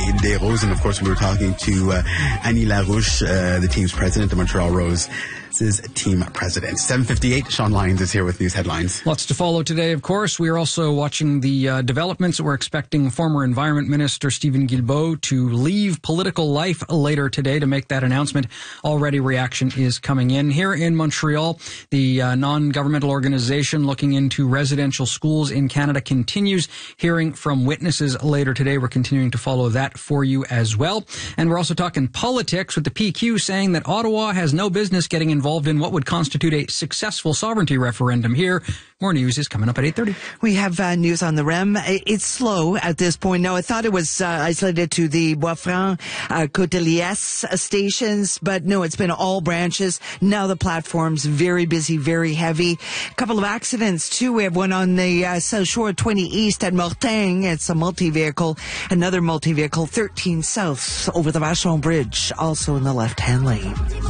Desroses. And of course, we were talking to Annie Larouche, the team's president, the Montreal Rose. Is team president. 7:58. Sean Lyons is here with news headlines. Lots to follow today, of course. We are also watching the developments that we're expecting former Environment Minister Stephen Guilbeault to leave political life later today to make that announcement. Already reaction is coming in. Here in Montreal, the non-governmental organization looking into residential schools in Canada continues hearing from witnesses later today. We're continuing to follow that for you as well. And we're also talking politics with the PQ saying that Ottawa has no business getting involved in what would constitute a successful sovereignty referendum here. More news is coming up at 8:30. We have news on the REM. It's slow at this point. Now, I thought it was isolated to the Bois-Franc, Côte-de-Liesse stations, but no, it's been all branches. Now the platform's very busy, very heavy. A couple of accidents, too. We have one on the South Shore, 20 East at Mortagne. It's a multi-vehicle. Another multi-vehicle, 13 South over the Vachon Bridge, also in the left-hand lane.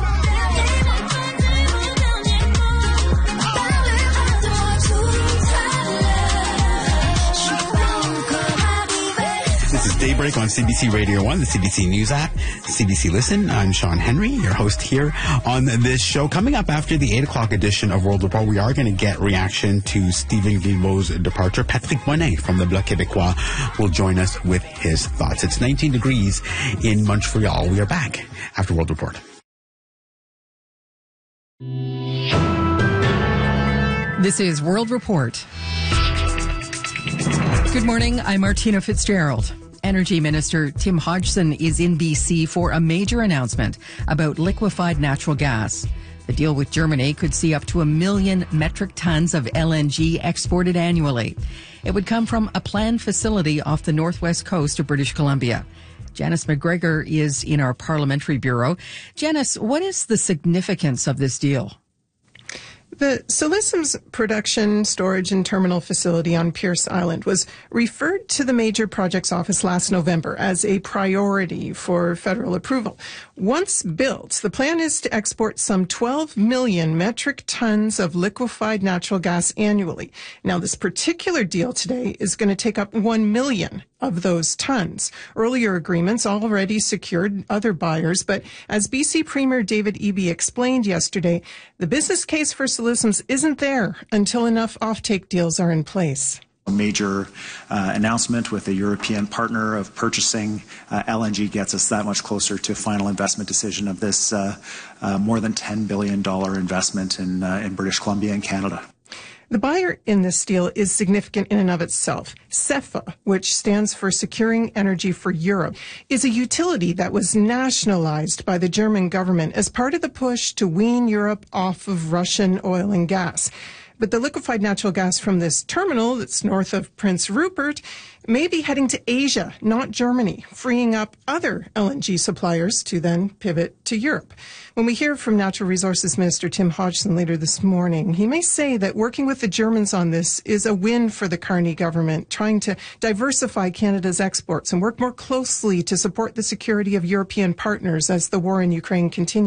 This is Daybreak on CBC Radio 1, the CBC News app, CBC Listen. I'm Sean Henry, your host here on this show. Coming up after the 8 o'clock edition of World Report, we are going to get reaction to Stephen Guilbeault's departure. Patrick Moinet from the Bloc Québécois will join us with his thoughts. It's 19 degrees in Montreal. We are back after World Report. This is World Report. Good morning, I'm Martina Fitzgerald. Energy Minister Tim Hodgson is in BC for a major announcement about liquefied natural gas. The deal with Germany could see up to 1 million metric tons of LNG exported annually. It would come from a planned facility off the northwest coast of British Columbia. Janice McGregor is in our parliamentary bureau. Janice, what is the significance of this deal? The Silesum's production, storage, and terminal facility on Pierce Island was referred to the Major Projects Office last November as a priority for federal approval. Once built, the plan is to export some 12 million metric tons of liquefied natural gas annually. Now, this particular deal today is going to take up 1 million of those tons. Earlier agreements already secured other buyers, but as BC Premier David Eby explained yesterday, the business case for Silesum's isn't there until enough offtake deals are in place. A major announcement with a European partner of purchasing LNG gets us that much closer to final investment decision of this more than $10 billion investment in British Columbia and Canada. The buyer in this deal is significant in and of itself. SEFA, which stands for Securing Energy for Europe, is a utility that was nationalized by the German government as part of the push to wean Europe off of Russian oil and gas. But the liquefied natural gas from this terminal that's north of Prince Rupert may be heading to Asia, not Germany, freeing up other LNG suppliers to then pivot to Europe. When we hear from Natural Resources Minister Tim Hodgson later this morning, he may say that working with the Germans on this is a win for the Carney government, trying to diversify Canada's exports and work more closely to support the security of European partners as the war in Ukraine continues.